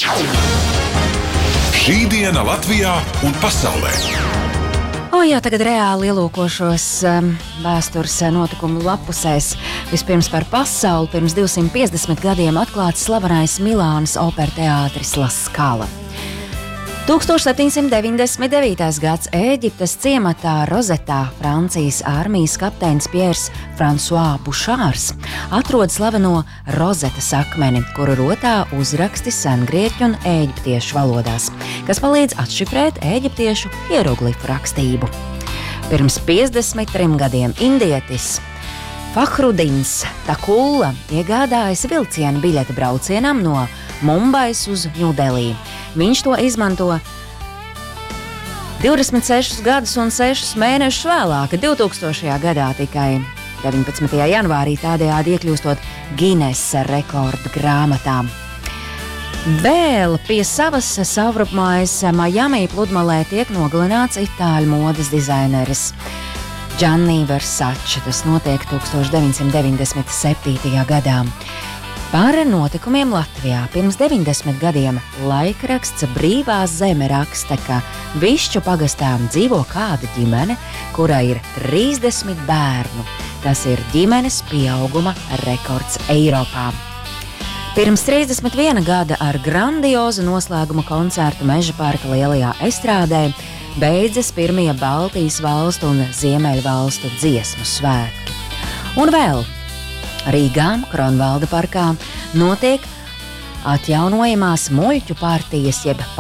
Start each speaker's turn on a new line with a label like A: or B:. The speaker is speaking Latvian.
A: Šī diena Latvijā un pasaulē.
B: Tagad reāli ielūkošos vēstures notikumu lapusēs. Vispirms par pasauli. Pirms 250 gadiem atklāts slavenais Milānas operteātris La Scala. 1799. gads Ēģiptes ciematā Rozetā Francijas armijas kapteinis Piers François Bouchārs atrod slaveno Rozetas akmeni, kuru rotā uzraksti sengrieķu un ēģiptiešu valodās, kas palīdz atšifrēt ēģiptiešu hieroglifu rakstību. Pirms 53 gadiem indietis Fahrudins Takulla iegādājas vilciena biļeti braucienam no Mumbais uz Ņūdelī. Viņš to izmanto 26 gadus un 6 mēnešus vēlāk, 2000. gadā tikai 19. janvārī, tādējādi iekļūstot Ginesa rekordu grāmatā. Vēl pie savas savrupmājas Miami pludmalē tiek nogalināts itāļu modes dizaineris Gianni Versace. Tas notiek 1997. gadā. Par notikumiem Latvijā pirms 90 gadiem laikraksts Brīvā zeme raksta, ka Višķu pagastā dzīvo kāda ģimene, kura ir 30 bērnu. Tas ir ģimenes pieauguma rekords Eiropā. Pirms 31 gada ar grandiozu noslēguma koncertu Meža parka lielajā estrādē beidzas pirmie Baltijas valstu un Ziemeļvalstu dziesmu svētki. Un vēl Rīgā, Kronvalda parkā, notiek atjaunojamās muļķu partijas jeb